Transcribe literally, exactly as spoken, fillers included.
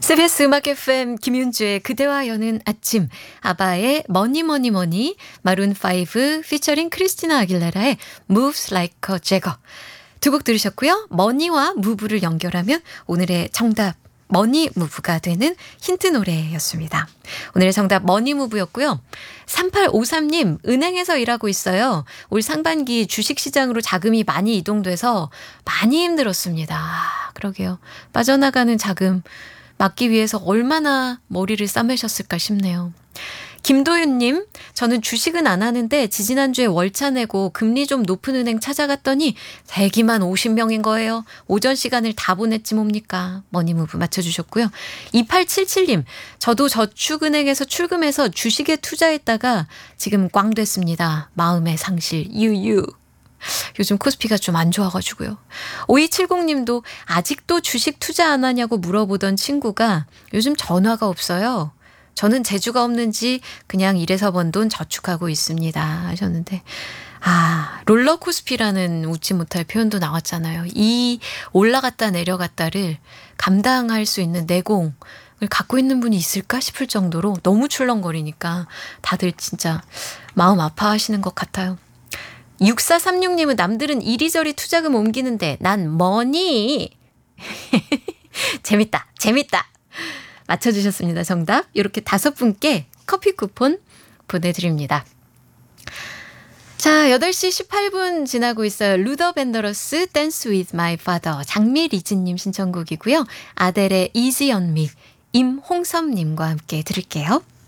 씨비에스 음악 에프엠 김윤주의 그대와 여는 아침, 아바의 머니 머니 머니, 마룬 파이브 피처링 크리스티나 아길레라의 Moves Like a Jagger 두 곡 들으셨고요. 머니와 무브를 연결하면 오늘의 정답 머니 무브가 되는 힌트 노래였습니다. 오늘의 정답 머니 무브였고요. 삼팔오삼 님 은행에서 일하고 있어요. 올 상반기 주식시장으로 자금이 많이 이동돼서 많이 힘들었습니다. 아, 그러게요. 빠져나가는 자금 막기 위해서 얼마나 머리를 싸매셨을까 싶네요. 김도윤님, 저는 주식은 안 하는데 지지난주에 월차 내고 금리 좀 높은 은행 찾아갔더니 대기만 오십 명인 거예요. 오전 시간을 다 보냈지 뭡니까. 머니무브 맞춰주셨고요. 이팔칠칠 님, 저도 저축은행에서 출금해서 주식에 투자했다가 지금 꽝 됐습니다. 마음의 상실 유유. 요즘 코스피가 좀 안 좋아가지고요. 오이칠공 님도 아직도 주식 투자 안 하냐고 물어보던 친구가 요즘 전화가 없어요. 저는 재주가 없는지 그냥 일해서 번 돈 저축하고 있습니다 하셨는데, 아, 롤러코스피라는 웃지 못할 표현도 나왔잖아요. 이 올라갔다 내려갔다를 감당할 수 있는 내공을 갖고 있는 분이 있을까 싶을 정도로 너무 출렁거리니까 다들 진짜 마음 아파하시는 것 같아요. 육사삼육 님은 남들은 이리저리 투자금 옮기는데 난 뭐니? 재밌다 재밌다 맞춰주셨습니다. 정답 이렇게 다섯 분께 커피 쿠폰 보내드립니다. 자, 여덟 시 십팔 분 지나고 있어요. 루더 벤더러스 Dance with my father, 장미리즈님 신청곡이고요. 아델의 Easy on me, 임홍섭님과 함께 들을게요.